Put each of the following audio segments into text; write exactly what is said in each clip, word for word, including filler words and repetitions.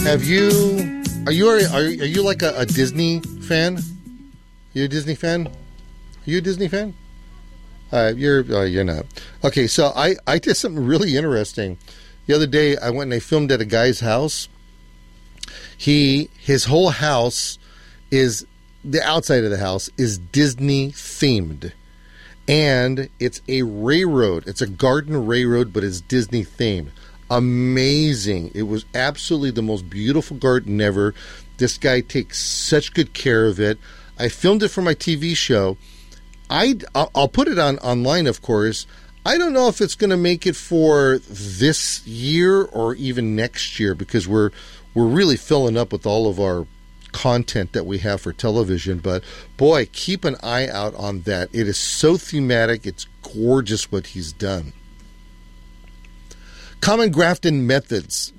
Have you? Are you? Are, are you like a, a Disney fan? You a Disney fan? Are you a Disney fan? Uh, you're. Uh, you're not. Okay, so I I did something really interesting. The other day, I went and I filmed at a guy's house. He his whole house is the outside of the house is Disney themed, and it's a railroad. It's a garden railroad, but it's Disney themed. Amazing. It was absolutely the most beautiful garden ever. This guy takes such good care of it. I filmed it for my T V show. I, I'll put it on online, of course. I don't know if it's going to make it for this year or even next year, because we're we're really filling up with all of our content that we have for television. But boy, keep an eye out on that. It is so thematic. It's gorgeous what he's done. Common grafting methods.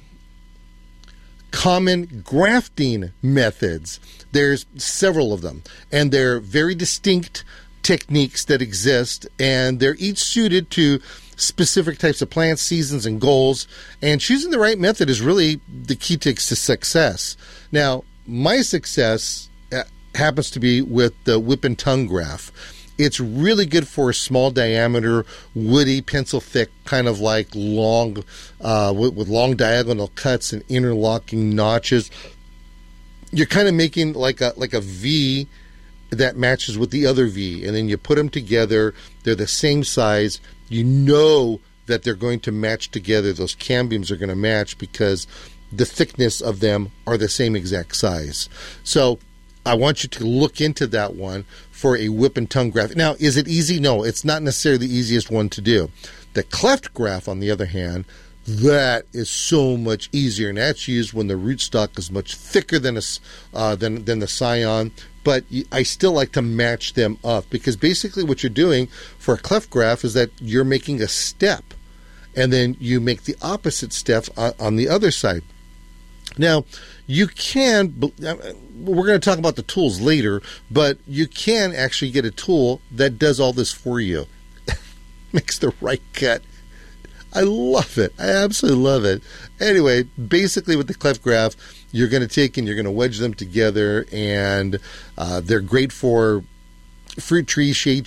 Common grafting methods. There's several of them, and they're very distinct techniques that exist, and they're each suited to specific types of plants, seasons, and goals. And choosing the right method is really the key to success. Now, my success happens to be with the whip and tongue graft. It's really good for a small diameter, woody, pencil thick, kind of like long, uh, with, with long diagonal cuts and interlocking notches. You're kind of making like a like a V that matches with the other V, and then you put them together. They're the same size. You know that they're going to match together. Those cambiums are going to match because the thickness of them are the same exact size. So I want you to look into that one for a whip and tongue graft. Now, is it easy? No, it's not necessarily the easiest one to do. The cleft graft, on the other hand, that is so much easier, and that's used when the rootstock is much thicker than a, uh, than than the scion. But I still like to match them up, because basically what you're doing for a cleft graft is that you're making a step, and then you make the opposite step on, on the other side. Now, you can, we're going to talk about the tools later, but you can actually get a tool that does all this for you. Makes the right cut. I love it. I absolutely love it. Anyway, basically with the cleft graft, you're going to take and you're going to wedge them together, and uh, they're great for fruit trees, shade